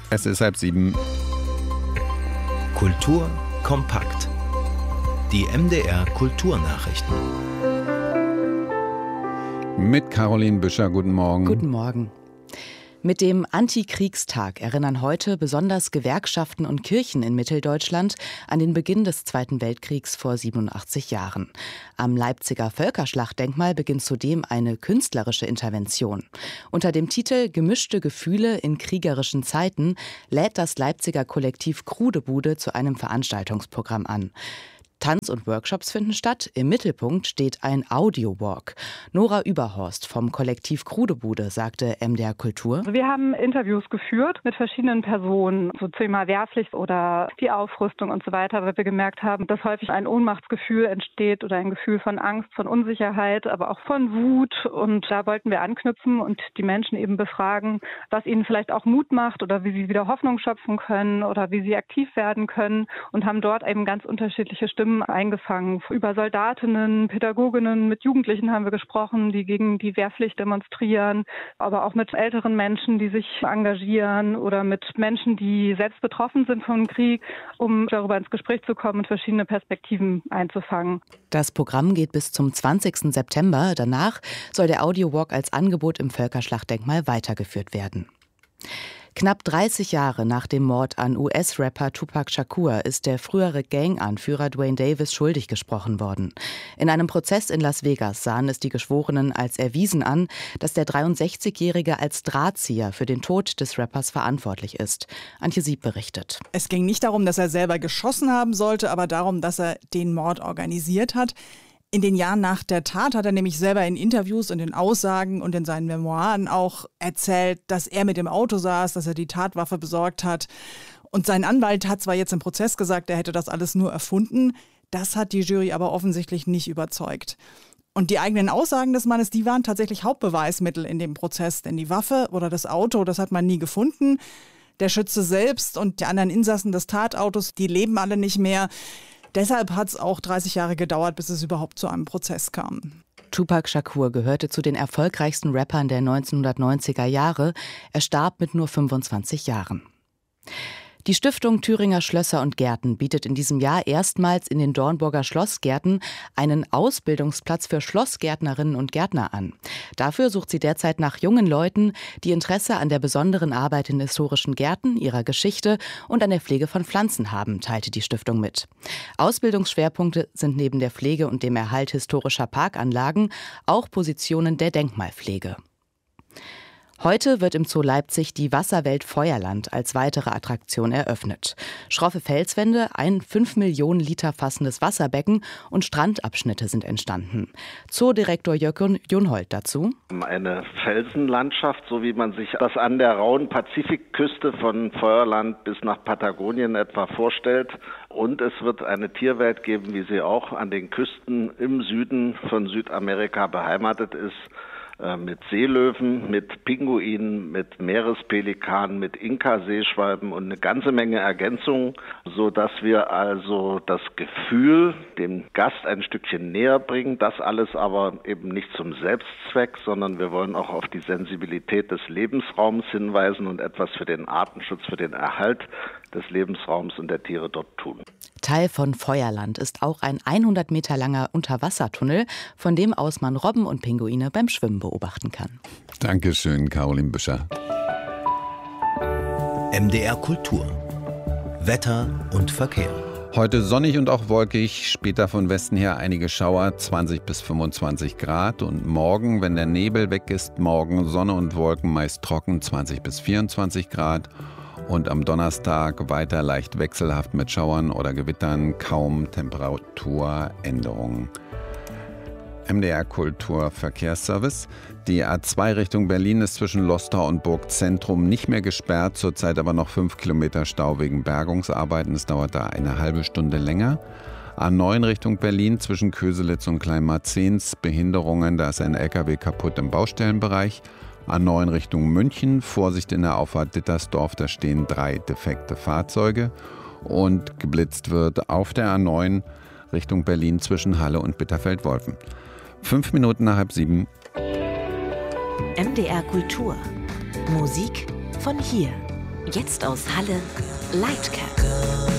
Es ist 6:30. Kultur kompakt. Die MDR Kulturnachrichten. Mit Caroline Büscher, guten Morgen. Guten Morgen. Mit dem Antikriegstag erinnern heute besonders Gewerkschaften und Kirchen in Mitteldeutschland an den Beginn des Zweiten Weltkriegs vor 87 Jahren. Am Leipziger Völkerschlachtdenkmal beginnt zudem eine künstlerische Intervention. Unter dem Titel »Gemischte Gefühle in kriegerischen Zeiten« lädt das Leipziger Kollektiv Krudebude zu einem Veranstaltungsprogramm an. Tanz- und Workshops finden statt. Im Mittelpunkt steht ein Audio-Walk. Nora Überhorst vom Kollektiv Krudebude sagte MDR Kultur: Wir haben Interviews geführt mit verschiedenen Personen zum Thema Wehrpflicht oder die Aufrüstung und so weiter, weil wir gemerkt haben, dass häufig ein Ohnmachtsgefühl entsteht oder ein Gefühl von Angst, von Unsicherheit, aber auch von Wut. Und da wollten wir anknüpfen und die Menschen eben befragen, was ihnen vielleicht auch Mut macht oder wie sie wieder Hoffnung schöpfen können oder wie sie aktiv werden können, und haben dort eben ganz unterschiedliche Stimmen eingefangen. Über Soldatinnen, Pädagoginnen, mit Jugendlichen haben wir gesprochen, die gegen die Wehrpflicht demonstrieren, aber auch mit älteren Menschen, die sich engagieren, oder mit Menschen, die selbst betroffen sind vom Krieg, um darüber ins Gespräch zu kommen und verschiedene Perspektiven einzufangen. Das Programm geht bis zum 20. September. Danach soll der Audiowalk als Angebot im Völkerschlachtdenkmal weitergeführt werden. Knapp 30 Jahre nach dem Mord an US-Rapper Tupac Shakur ist der frühere Gang-Anführer Duane Davis schuldig gesprochen worden. In einem Prozess in Las Vegas sahen es die Geschworenen als erwiesen an, dass der 63-Jährige als Drahtzieher für den Tod des Rappers verantwortlich ist. Antje Sieb berichtet. Es ging nicht darum, dass er selber geschossen haben sollte, aber darum, dass er den Mord organisiert hat. In den Jahren nach der Tat hat er nämlich selber in Interviews und in Aussagen und in seinen Memoiren auch erzählt, dass er mit dem Auto saß, dass er die Tatwaffe besorgt hat. Und sein Anwalt hat zwar jetzt im Prozess gesagt, er hätte das alles nur erfunden. Das hat die Jury aber offensichtlich nicht überzeugt. Und die eigenen Aussagen des Mannes, die waren tatsächlich Hauptbeweismittel in dem Prozess. Denn die Waffe oder das Auto, das hat man nie gefunden. Der Schütze selbst und die anderen Insassen des Tatautos, die leben alle nicht mehr. Deshalb hat es auch 30 Jahre gedauert, bis es überhaupt zu einem Prozess kam. Tupac Shakur gehörte zu den erfolgreichsten Rappern der 1990er Jahre. Er starb mit nur 25 Jahren. Die Stiftung Thüringer Schlösser und Gärten bietet in diesem Jahr erstmals in den Dornburger Schlossgärten einen Ausbildungsplatz für Schlossgärtnerinnen und Gärtner an. Dafür sucht sie derzeit nach jungen Leuten, die Interesse an der besonderen Arbeit in historischen Gärten, ihrer Geschichte und an der Pflege von Pflanzen haben, teilte die Stiftung mit. Ausbildungsschwerpunkte sind neben der Pflege und dem Erhalt historischer Parkanlagen auch Positionen der Denkmalpflege. Heute wird im Zoo Leipzig die Wasserwelt Feuerland als weitere Attraktion eröffnet. Schroffe Felswände, ein 5 Millionen Liter fassendes Wasserbecken und Strandabschnitte sind entstanden. Zoodirektor Jörg Junhold dazu: Eine Felsenlandschaft, so wie man sich das an der rauen Pazifikküste von Feuerland bis nach Patagonien etwa vorstellt. Und es wird eine Tierwelt geben, wie sie auch an den Küsten im Süden von Südamerika beheimatet ist. Mit Seelöwen, mit Pinguinen, mit Meerespelikanen, mit Inka-Seeschwalben und eine ganze Menge Ergänzungen, sodass wir also das Gefühl dem Gast ein Stückchen näher bringen. Das alles aber eben nicht zum Selbstzweck, sondern wir wollen auch auf die Sensibilität des Lebensraums hinweisen und etwas für den Artenschutz, für den Erhalt des Lebensraums und der Tiere dort tun. Teil von Feuerland ist auch ein 100 Meter langer Unterwassertunnel, von dem aus man Robben und Pinguine beim Schwimmen beobachten kann. Dankeschön, Caroline Büscher. MDR Kultur. Wetter und Verkehr. Heute sonnig und auch wolkig, später von Westen her einige Schauer, 20 bis 25 Grad. Und morgen, wenn der Nebel weg ist, morgen Sonne und Wolken meist trocken, 20 bis 24 Grad. Und am Donnerstag weiter leicht wechselhaft mit Schauern oder Gewittern, kaum Temperaturänderungen. MDR Kultur Verkehrsservice. Die A2 Richtung Berlin ist zwischen Lostrow und Burgzentrum nicht mehr gesperrt, zurzeit aber noch 5 Kilometer Stau wegen Bergungsarbeiten. Es dauert da eine halbe Stunde länger. A9 Richtung Berlin zwischen Köselitz und Kleinmarzens, Behinderungen, da ist ein LKW kaputt im Baustellenbereich. A9 Richtung München, Vorsicht in der Auffahrt Dittersdorf, da stehen 3 defekte Fahrzeuge. Und geblitzt wird auf der A9 Richtung Berlin zwischen Halle und Bitterfeld-Wolfen. 5 Minuten nach 6:30. MDR Kultur. Musik von hier. Jetzt aus Halle Lightcap.